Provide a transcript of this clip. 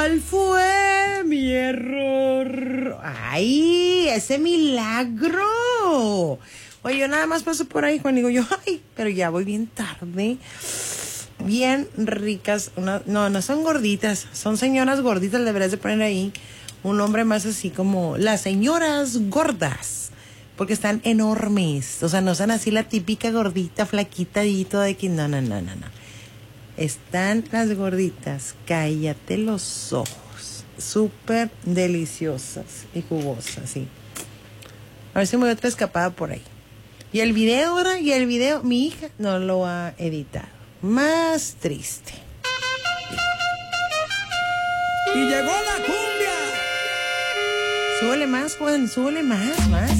¿Cuál fue mi error? ¡Ay, ese milagro! Oye, yo nada más paso por ahí, Juan, digo yo, ay, pero ya voy bien tarde. Bien ricas, no son gorditas, son señoras gorditas, deberías de poner ahí un nombre más así como las señoras gordas, porque están enormes, o sea, no son así la típica gordita, flaquita y todo de que no. Están las gorditas, cállate los ojos, súper deliciosas y jugosas, sí. A ver si me doy otra escapada por ahí. Y el video, ¿verdad? Y el video, mi hija no lo ha editado. Más triste. Y llegó la cumbia. Súbele más, Juan, súbele más.